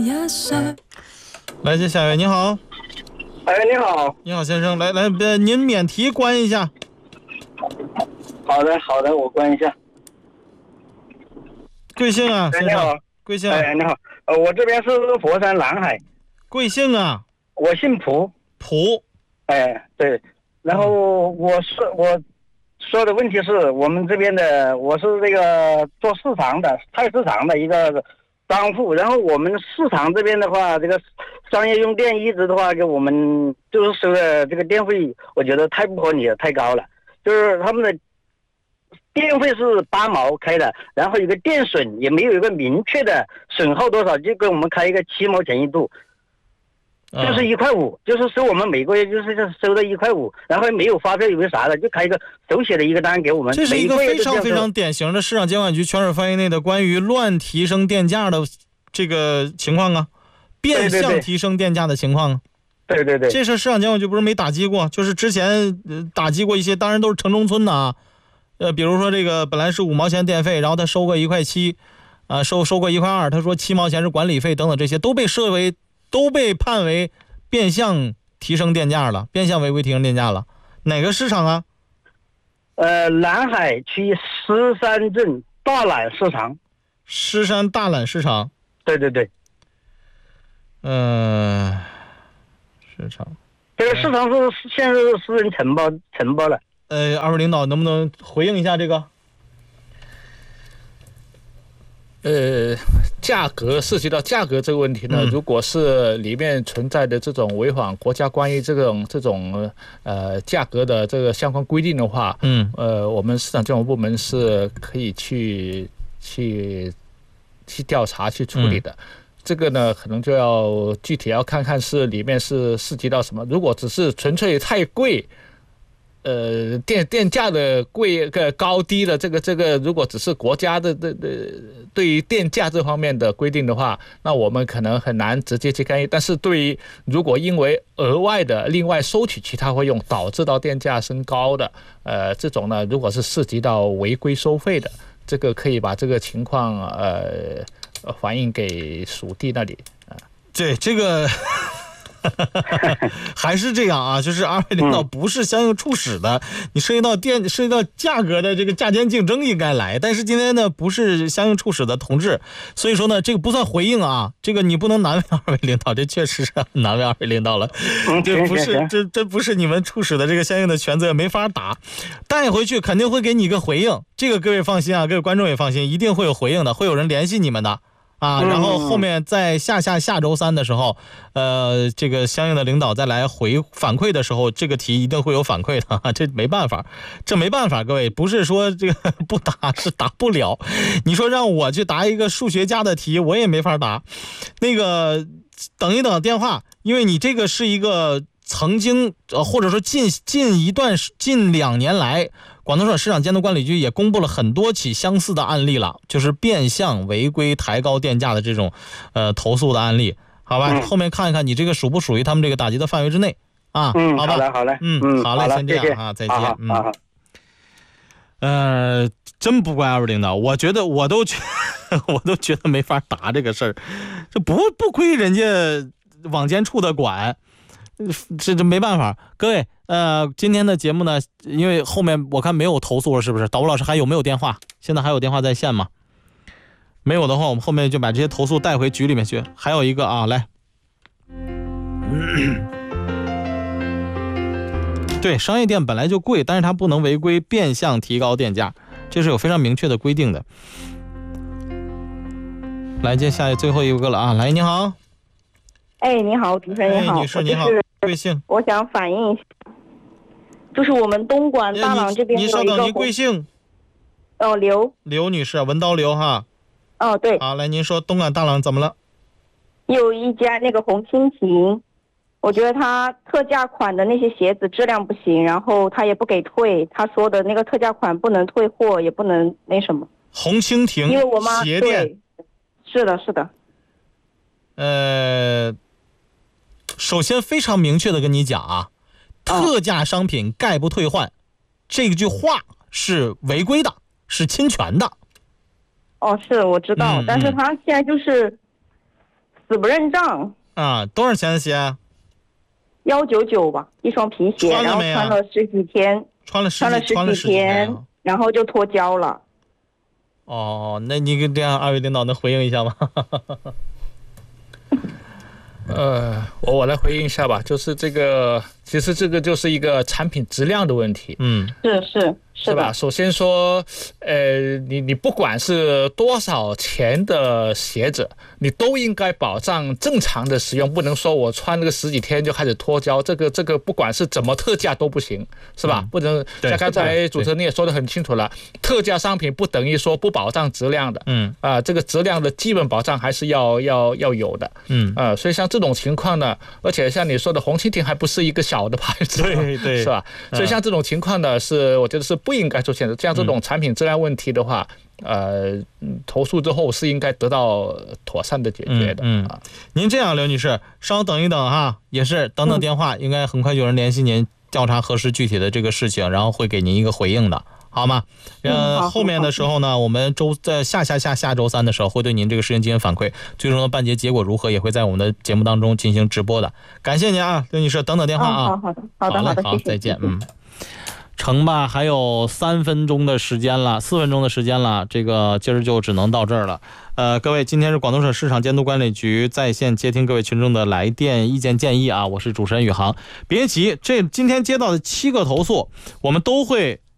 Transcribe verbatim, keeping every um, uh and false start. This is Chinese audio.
来接下一位，你好。 哎，你好。 你好，先生，来来，呃，您免提关一下。 好的，好的，我关一下。 贵姓啊，先生？ 哎、你好， 贵姓？ 哎，你好，呃，我这边是佛山南海。 贵姓啊？ 我姓蒲。 蒲。 哎，对。然后我说我说的问题是我们这边的，我是这个做市场的，菜市场的一个商户。然后我们市场这边的话，这个商业用电一直的话给我们就是收的这个电费，我觉得太不合理了，太高了。就是他们的电费是八毛开的，然后一个电损也没有一个明确的损耗多少，就给我们开一个七毛钱一度，就是一块五，就是收我们每个月就是收的一块五，然后没有发票，也没有啥的，就开一个手写的一个单给我们。 这是一个非常非常典型的市场监管局全省范围内的关于乱提升电价的这个情况啊，变相提升电价的情况啊。 对对对， 这事市场监管局不是没打击过，就是之前、呃、打击过一些，当然都是城中村的啊。呃，比如说这个本来是五毛钱电费，然后他收个一块七，啊，收收个一块二，他说七毛钱是管理费等等，这些都被设为都被判为变相提升电价了，变相违规提升电价了。哪个市场啊？ 呃，南海区狮山镇大榄市场。 狮山大榄市场。 对对对。 嗯、呃，市场。 这个市场是现在是私人承包承包了。 呃，二位领导能不能回应一下这个？ 呃，价格涉及到价格这个问题呢，嗯、如果是里面存在的这种违反国家关于这种这种呃价格的这个相关规定的话， 嗯， 呃，我们市场监管部门是可以去去去调查去处理的。嗯，这个呢，可能就要具体要看看是里面是涉及到什么。如果只是纯粹太贵。呃，电电价的贵个高低的这个这个，如果只是国家的的的对于电价这方面的规定的话，那我们可能很难直接去干预。但是对于如果因为额外的另外收取其他费用导致到电价升高的，呃，这种呢，如果是涉及到违规收费的，这个可以把这个情况呃反映给属地那里啊。 对这个。还是这样啊，就是二位领导不是相应处使的，嗯、你涉及到电涉及到价格的这个价间竞争应该来，但是今天呢不是相应处使的同志，所以说呢这个不算回应啊，这个你不能难为二位领导，这确实是很难为二位领导了，这不是这这不是你们处使的这个相应的权责，没法打，带回去肯定会给你一个回应，这个各位放心啊，各位观众也放心，一定会有回应的，会有人联系你们的。啊，然后后面在下下下周三的时候，呃，这个相应的领导再来回反馈的时候，这个题一定会有反馈的，这没办法，这没办法，各位不是说这个不答是答不了，你说让我去答一个数学家的题，我也没法答。那个等一等电话，因为你这个是一个曾经呃或者说近近一段近两年来。广东省市场监督管理局也公布了很多起相似的案例了，就是变相违规抬高电价的这种呃投诉的案例，好吧、嗯、后面看一看你这个属不属于他们这个打击的范围之内啊。 嗯， 好吧， 好嘞好嘞， 嗯，好嘞，先这样谢谢啊，再见。 好嗯， 好呃，真不怪二位领导，我觉得我都觉得我都觉得没法答这个事儿，这不不归人家网监处的管，这这没办法。各位，呃，今天的节目呢，因为后面我看没有投诉了，是不是？导播老师还有没有电话？现在还有电话在线吗？没有的话，我们后面就把这些投诉带回局里面去。还有一个啊，来，对，商业电本来就贵，但是它不能违规变相提高电价，这是有非常明确的规定的。来接下来最后一个了啊，来，你好。 哎，你好，主持人你好， 哎、女士你好，贵姓？ 我想反映一下，就是我们东莞大朗这边有一个。 您稍等，您贵姓？ 哦，刘。 刘女士，文刀刘哈。 哦，对。 好，来，您说东莞大朗怎么了？ 有一家那个红蜻蜓，我觉得他特价款的那些鞋子质量不行，然后他也不给退，他说的那个特价款不能退货，也不能那什么。 红蜻蜓， 因为我妈鞋店。 是的，是的。 呃。首先非常明确的跟你讲啊，特价商品概不退换、哦、这句话是违规的，是侵权的。 哦，是我知道、嗯、但是他现在就是死不认账啊！多少钱的鞋？ 幺九九吧，一双皮鞋，然后穿了十几天， 穿了十穿了穿了十几天，然后就脱胶了。 哦，那你跟这样二位领导能回应一下吗？ 呃，我我来回应一下吧，就是这个，其实这个就是一个产品质量的问题。 嗯， 是是是吧？首先说，呃，你你不管是多少钱的鞋子，你都应该保障正常的使用，不能说我穿了个十几天就开始脱胶，这个这个不管是怎么特价都不行，是吧？嗯、不能像刚才主持人你也说得很清楚了，特价商品不等于说不保障质量的，嗯啊、呃，这个质量的基本保障还是要要要有的，嗯啊、呃，所以像这种情况呢，而且像你说的红蜻蜓还不是一个小的牌子， 对对， 是吧？所以像这种情况呢，是我觉得是不应该出现的。像这种产品质量问题的话，嗯、呃，投诉之后是应该得到妥善的解决的。 嗯，嗯您这样，刘女士，稍等一等哈，也是等等电话，应该很快就有人联系您，调查核实具体的这个事情，然后会给您一个回应的。好吗？呃，后面的时候呢，我们周在下下下下周三的时候会对您这个事情进行反馈，最终的办结结果如何也会在我们的节目当中进行直播的。感谢您啊，刘女士，等等电话啊。 好好的，好的，好的， 好，再见，嗯。成吧，还有三分钟的时间了，四分钟的时间了，这个今儿就只能到这儿了。呃，各位，今天是广东省市场监督管理局在线接听各位群众的来电意见建议啊，我是主持人宇航。别急，这今天接到的七个投诉，我们都会